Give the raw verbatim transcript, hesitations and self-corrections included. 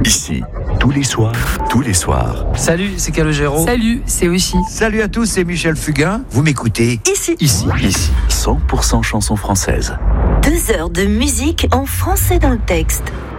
Ici, tous les soirs, tous les soirs. Salut, c'est Calogero. Salut, c'est Oshi. Salut à tous, c'est Michel Fugain. Vous m'écoutez Ici. Ici, ici, cent pour cent chansons françaises. Deux heures de musique en français dans le texte.